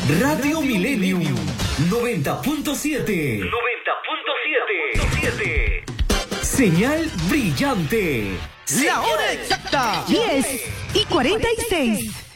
Radio Millennium 90.7. 90.7. Señal brillante. La hora exacta, 10:46.